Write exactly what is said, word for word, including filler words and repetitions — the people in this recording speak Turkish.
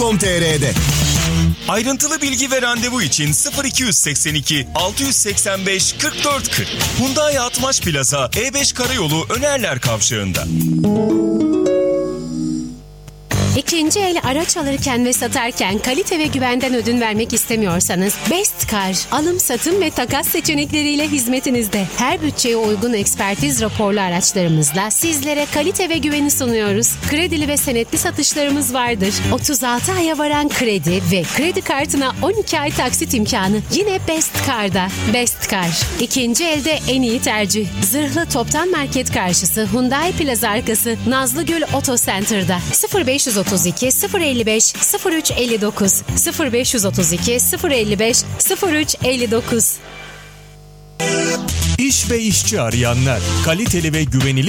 nokta com nokta tr'de. Ayrıntılı bilgi ve randevu için sıfır iki seksen iki altı seksen beş kırk dört kırk. Hyundai Atmaç Plaza E beş Karayolu Önerler Kavşağı'nda. İkinci el araç alırken ve satarken kalite ve güvenden ödün vermek istemiyorsanız Best Car, alım satım ve takas seçenekleriyle hizmetinizde. Her bütçeye uygun ekspertiz raporlu araçlarımızla sizlere kalite ve güveni sunuyoruz. Kredili ve senetli satışlarımız vardır. otuz altı aya varan kredi ve kredi kartına on iki ay taksit imkanı yine Best Car'da. Best Car, ikinci elde en iyi tercih. Zırhlı Toptan Market karşısı Hyundai Plaza arkası Nazlıgül Auto Center'da. sıfır beş otuz iki sıfır elli beş sıfır üç elli dokuz sıfır beş otuz iki sıfır elli beş sıfır üç elli dokuz. İş ve işçi arayanlar, kaliteli ve güvenilir